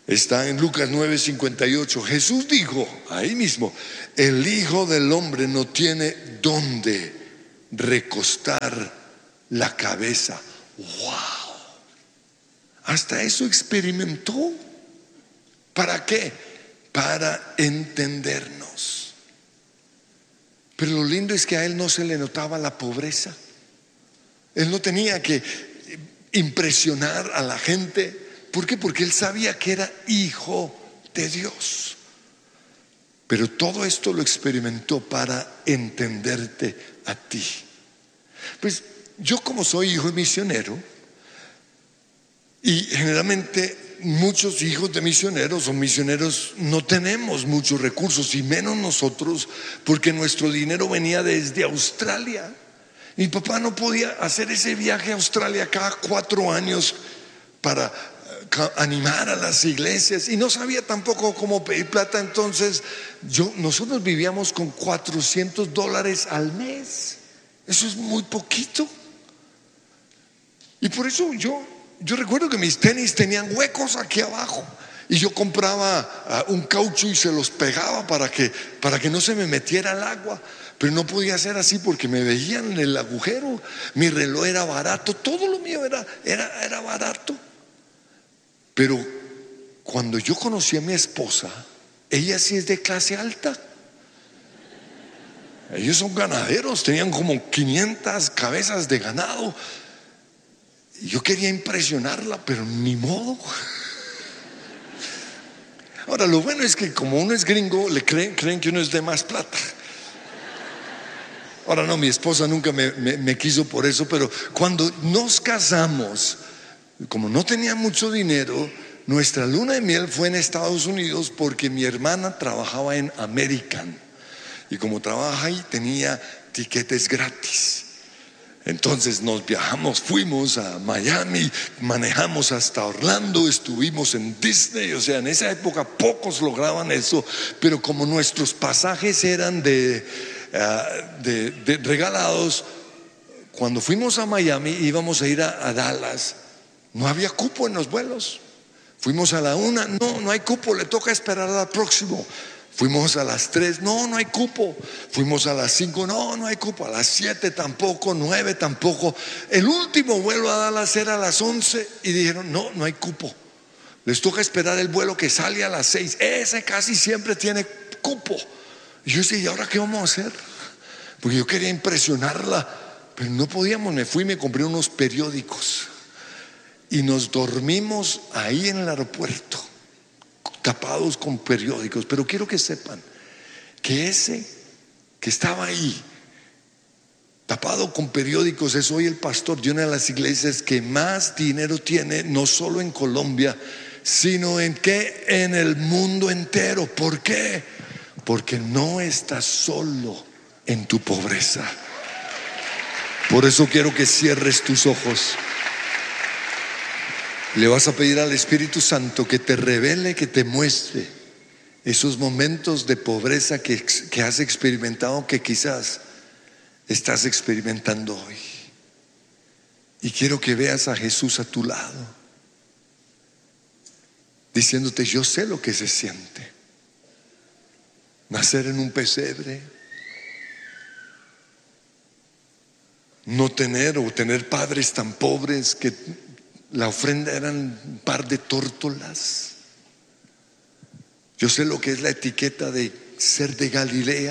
Está en Lucas 9:58. Jesús dijo ahí mismo: el Hijo del Hombre no tiene dónde recostar la cabeza. ¡Wow! Hasta eso experimentó. ¿Para qué? Para entendernos. Pero lo lindo es que a él no se le notaba la pobreza. Él no tenía que impresionar a la gente. ¿Por qué? Porque él sabía que era hijo de Dios. Pero todo esto lo experimentó para entenderte a ti. Pues yo, como soy hijo de misionero, y generalmente muchos hijos de misioneros o misioneros no tenemos muchos recursos, y menos nosotros, porque nuestro dinero venía desde Australia. Mi papá no podía hacer ese viaje a Australia cada 4 años para animar a las iglesias, y no sabía tampoco cómo pedir plata. Entonces nosotros vivíamos con $400 al mes. Eso es muy poquito. Y por eso yo recuerdo que mis tenis tenían huecos aquí abajo, y yo compraba un caucho y se los pegaba para que no se me metiera el agua. Pero no podía ser así porque me veían en el agujero. Mi reloj era barato, todo lo mío era barato. Pero cuando yo conocí a mi esposa, ella sí es de clase alta. Ellos son ganaderos, tenían como 500 cabezas de ganado. Y yo quería impresionarla, pero ni modo. Ahora, lo bueno es que como uno es gringo, le creen que uno es de más plata. Ahora no, mi esposa nunca me quiso por eso, pero cuando nos casamos, como no tenía mucho dinero, nuestra luna de miel fue en Estados Unidos, porque mi hermana trabajaba en American, y como trabaja ahí tenía tiquetes gratis. Entonces fuimos a Miami, manejamos hasta Orlando, estuvimos en Disney. O sea, en esa época pocos lograban eso, pero como nuestros pasajes eran de regalados, cuando fuimos a Miami íbamos a ir a Dallas. No había cupo en los vuelos. Fuimos a la 1, no hay cupo, le toca esperar al próximo. Fuimos a las 3, no hay cupo. Fuimos a las 5, no hay cupo. A las 7 tampoco, 9 tampoco. El último vuelo a Dallas era a las 11 y dijeron, no hay cupo. Les toca esperar el vuelo que sale a las 6. Ese casi siempre tiene cupo. Y yo decía, ¿y ahora qué vamos a hacer? Porque yo quería impresionarla, pero no podíamos. Me fui y me compré unos periódicos y nos dormimos ahí en el aeropuerto, tapados con periódicos. Pero quiero que sepan que ese que estaba ahí tapado con periódicos es hoy el pastor de una de las iglesias que más dinero tiene, no solo en Colombia, sino en el mundo entero. ¿Por qué? Porque no estás solo en tu pobreza. Por eso quiero que cierres tus ojos. Le vas a pedir al Espíritu Santo que te revele, que te muestre esos momentos de pobreza que has experimentado, que quizás estás experimentando hoy. Y quiero que veas a Jesús a tu lado, diciéndote, yo sé lo que se siente nacer en un pesebre, no tener o tener padres tan pobres que la ofrenda eran un par de tórtolas. Yo sé lo que es la etiqueta de ser de Galilea,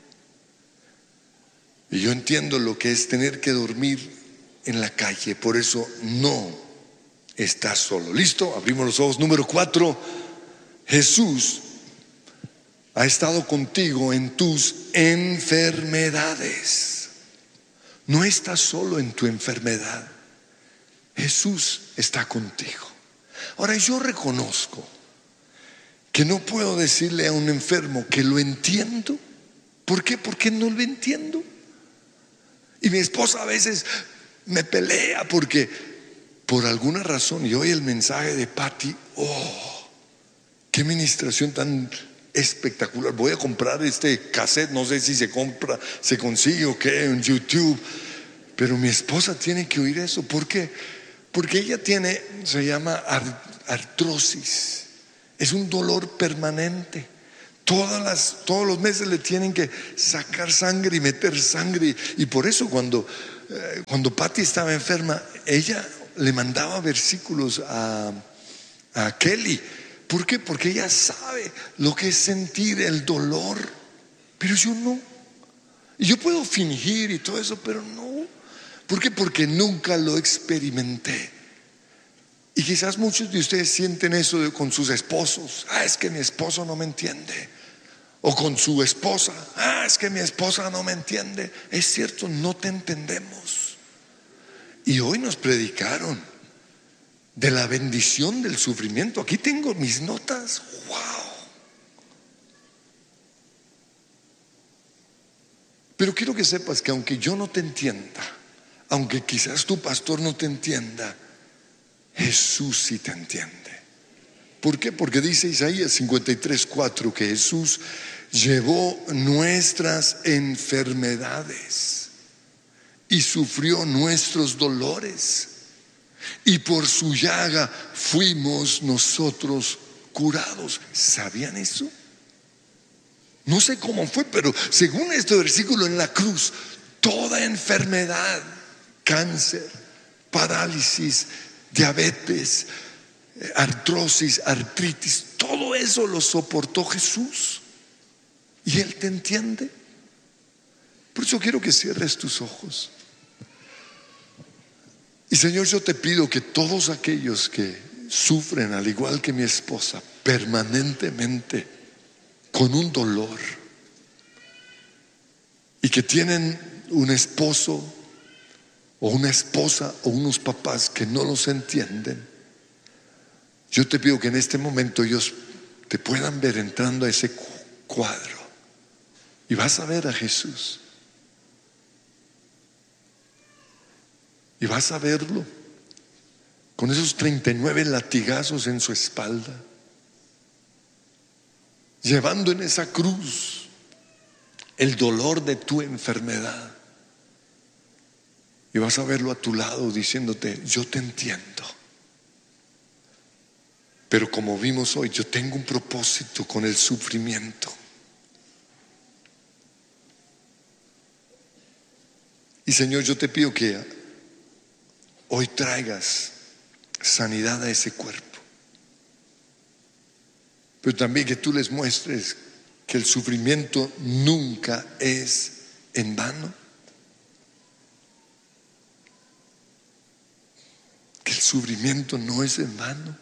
y yo entiendo lo que es tener que dormir en la calle. Por eso no estás solo. ¿Listo? Abrimos los ojos. Número 4, Jesús ha estado contigo en tus enfermedades. No estás solo en tu enfermedad. Jesús está contigo. Ahora, yo reconozco que no puedo decirle a un enfermo que lo entiendo. ¿Por qué? Porque no lo entiendo. Y mi esposa a veces me pelea porque por alguna razón, y hoy el mensaje de Patty, qué ministración tan espectacular. Voy a comprar este cassette, no sé si se consigue o qué, en YouTube, pero mi esposa tiene que oír eso. ¿Por qué? Porque ella se llama artrosis Es un dolor permanente. Todos los meses le tienen que sacar sangre y meter sangre. Y por eso cuando Patty estaba enferma, ella le mandaba versículos a Kelly. ¿Por qué? Porque ella sabe lo que es sentir el dolor. Pero yo no. Y yo puedo fingir y todo eso, pero no. ¿Por qué? Porque nunca lo experimenté. Y quizás muchos de ustedes sienten eso con sus esposos. Es que mi esposo no me entiende. O con su esposa. Es que mi esposa no me entiende. Es cierto, no te entendemos. Y hoy nos predicaron de la bendición del sufrimiento. Aquí tengo mis notas. ¡Wow! Pero quiero que sepas que aunque yo no te entienda, aunque quizás tu pastor no te entienda, Jesús sí te entiende. ¿Por qué? Porque dice Isaías 53:4 que Jesús llevó nuestras enfermedades y sufrió nuestros dolores, y por su llaga fuimos nosotros curados. ¿Sabían eso? No sé cómo fue, pero según este versículo, en la cruz, toda enfermedad, cáncer, parálisis, diabetes, artrosis, artritis, todo eso lo soportó Jesús. Y Él te entiende. Por eso quiero que cierres tus ojos. Y Señor, yo te pido que todos aquellos que sufren, al igual que mi esposa, permanentemente con un dolor, y que tienen un esposo o una esposa o unos papás que no los entienden, yo te pido que en este momento ellos te puedan ver entrando a ese cuadro y vas a ver a Jesús y vas a verlo con esos 39 latigazos en su espalda, llevando en esa cruz el dolor de tu enfermedad. Y vas a verlo a tu lado diciéndote: yo te entiendo, pero como vimos hoy, yo tengo un propósito con el sufrimiento. Y Señor, yo te pido que hoy traigas sanidad a ese cuerpo, pero también que tú les muestres que el sufrimiento nunca es en vano, que el sufrimiento no es en vano.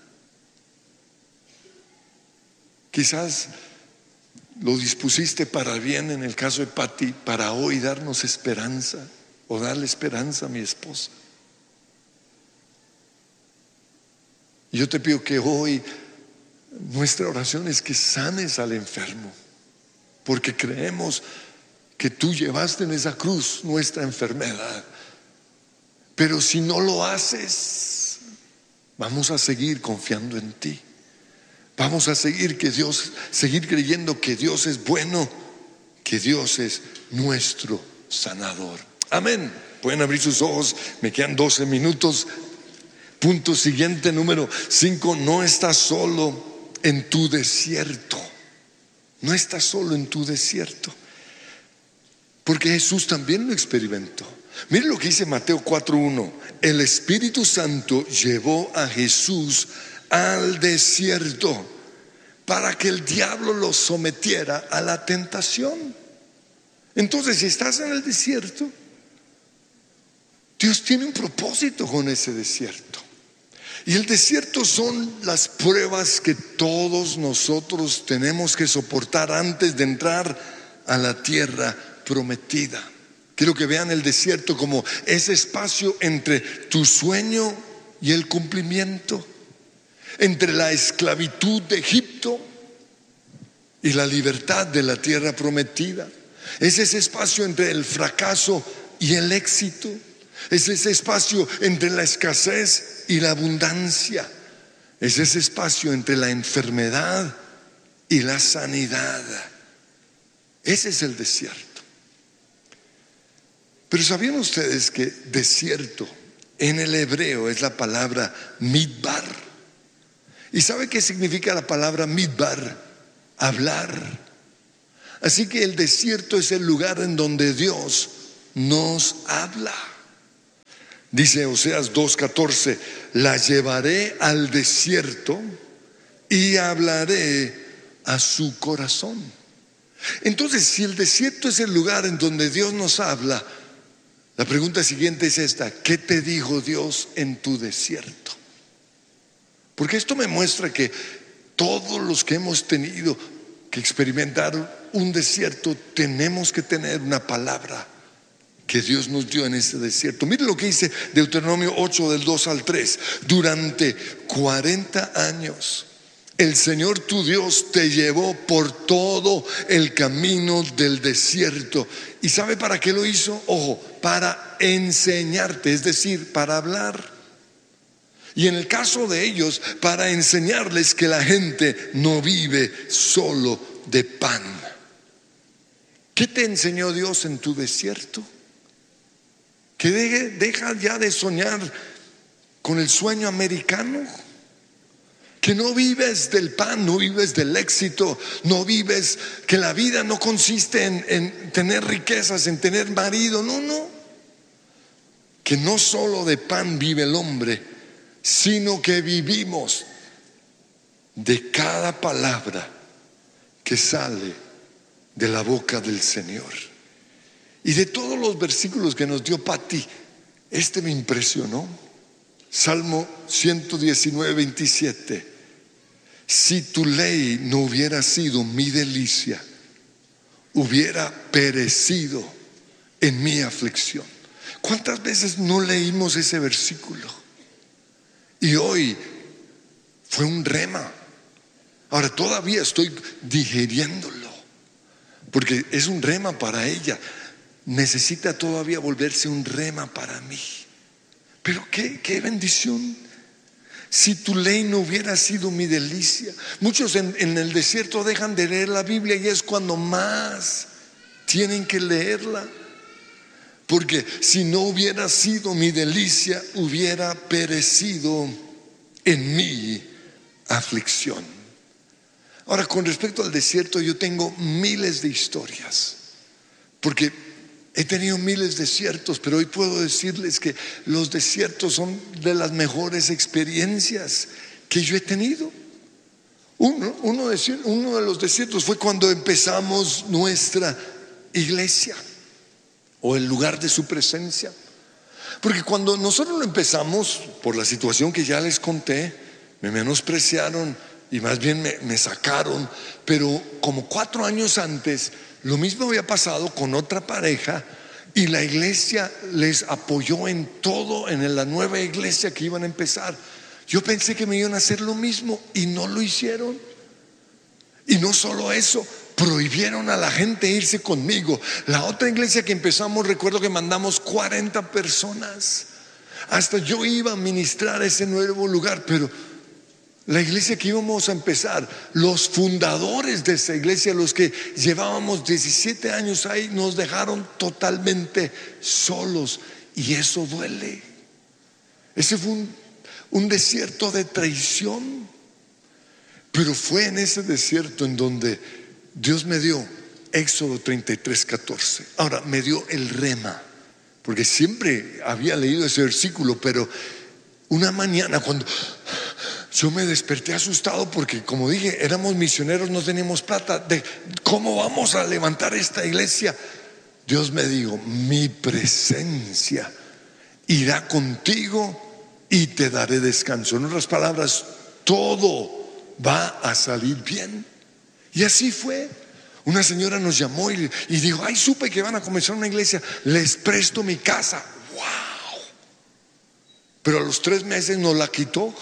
Quizás lo dispusiste para bien en el caso de Patty, para hoy darnos esperanza, o darle esperanza a mi esposa. Y yo te pido que hoy nuestra oración es que sanes al enfermo, porque creemos que tú llevaste en esa cruz nuestra enfermedad. Pero si no lo haces, vamos a seguir confiando en ti. Vamos a seguir creyendo que Dios es bueno, que Dios es nuestro sanador. Amén. Pueden abrir sus ojos, me quedan 12 minutos. Punto siguiente, número 5. No estás solo en tu desierto. No estás solo en tu desierto, porque Jesús también lo experimentó. Miren lo que dice Mateo 4:1. El Espíritu Santo llevó a Jesús al desierto para que el diablo lo sometiera a la tentación. Entonces, si estás en el desierto, Dios tiene un propósito con ese desierto. Y el desierto son las pruebas que todos nosotros tenemos que soportar antes de entrar a la tierra prometida. Quiero que vean el desierto como ese espacio entre tu sueño y el cumplimiento, entre la esclavitud de Egipto y la libertad de la tierra prometida. Es ese espacio entre el fracaso y el éxito. Es ese espacio entre la escasez y la abundancia. Es ese espacio entre la enfermedad y la sanidad. Ese es el desierto. Pero ¿sabían ustedes que desierto en el hebreo es la palabra midbar? ¿Y sabe qué significa la palabra midbar? Hablar. Así que el desierto es el lugar en donde Dios nos habla. Dice Oseas 2:14, la llevaré al desierto y hablaré a su corazón. Entonces, si el desierto es el lugar en donde Dios nos habla, la pregunta siguiente es esta: ¿qué te dijo Dios en tu desierto? Porque esto me muestra que todos los que hemos tenido que experimentar un desierto, tenemos que tener una palabra que Dios nos dio en ese desierto. Mire lo que dice Deuteronomio 8 del 2 al 3. Durante 40 años el Señor tu Dios te llevó por todo el camino del desierto. ¿Y sabe para qué lo hizo? Ojo, para enseñarte, es decir, para hablar. Y en el caso de ellos, para enseñarles que la gente no vive solo de pan. ¿Qué te enseñó Dios en tu desierto? Que deja ya de soñar con el sueño americano. Que no vives del pan, no vives del éxito, no vives, que la vida no consiste en tener riquezas, en tener marido, no. Que no solo de pan vive el hombre, sino que vivimos de cada palabra que sale de la boca del Señor. Y de todos los versículos que nos dio Pati, este me impresionó. Salmo 119, 27. Si tu ley no hubiera sido mi delicia, hubiera perecido en mi aflicción. ¿Cuántas veces no leímos ese versículo? Y hoy fue un rema. Ahora todavía estoy digiriéndolo, porque es un rema para ella. Necesita todavía volverse un rema para mí. Pero qué bendición. Si tu ley no hubiera sido mi delicia. Muchos en el desierto dejan de leer la Biblia y es cuando más tienen que leerla. Porque si no hubiera sido mi delicia, hubiera perecido en mi aflicción. Ahora, con respecto al desierto, yo tengo miles de historias. Porque he tenido miles de desiertos, pero hoy puedo decirles que los desiertos son de las mejores experiencias que yo he tenido. Uno de los desiertos fue cuando empezamos nuestra iglesia, o el lugar de su presencia. Porque cuando nosotros lo empezamos, por la situación que ya les conté, me menospreciaron y más bien me sacaron. Pero como 4 años antes, lo mismo había pasado con otra pareja y la iglesia les apoyó en todo, en la nueva iglesia que iban a empezar. Yo pensé que me iban a hacer lo mismo y no lo hicieron. Y no solo eso, prohibieron a la gente irse conmigo. La otra iglesia que empezamos, recuerdo que mandamos 40 personas. Hasta yo iba a ministrar ese nuevo lugar, pero la iglesia que íbamos a empezar, los fundadores de esa iglesia, los que llevábamos 17 años ahí, nos dejaron totalmente solos. Y eso duele. Ese fue un desierto de traición. Pero fue en ese desierto en donde Dios me dio Éxodo 33:14. Ahora me dio el rema, porque siempre había leído ese versículo, pero una mañana cuando yo me desperté asustado, porque como dije, éramos misioneros, no teníamos plata, de cómo vamos a levantar esta iglesia. Dios me dijo: mi presencia irá contigo y te daré descanso. En otras palabras, todo va a salir bien. Y así fue. Una señora nos llamó y dijo: ay, supe que van a comenzar una iglesia, les presto mi casa. Wow. Pero a los 3 meses nos la quitó.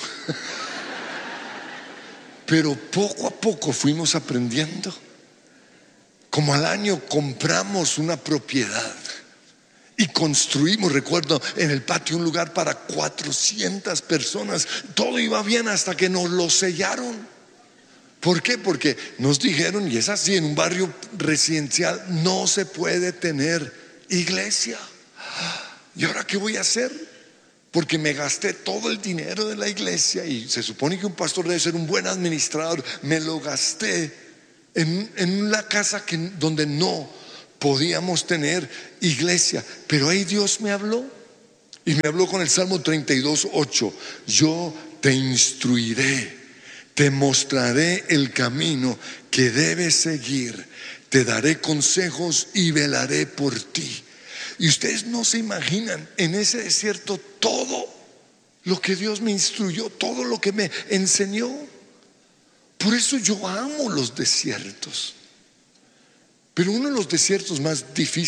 Pero poco a poco fuimos aprendiendo. Como al año compramos una propiedad y construimos, recuerdo, en el patio un lugar para 400 personas. Todo iba bien hasta que nos lo sellaron. ¿Por qué? Porque nos dijeron, y es así, en un barrio residencial no se puede tener iglesia. ¿Y ahora qué voy a hacer? porque me gasté todo el dinero de la iglesia, y se supone que un pastor debe ser un buen administrador. Me lo gasté en una casa donde no podíamos tener iglesia. Pero ahí Dios me habló, y me habló con el Salmo 32:8. Yo te instruiré, te mostraré el camino que debes seguir, te daré consejos y velaré por ti. Y ustedes no se imaginan en ese desierto todo lo que Dios me instruyó, todo lo que me enseñó. Por eso yo amo los desiertos. Pero uno de los desiertos más difíciles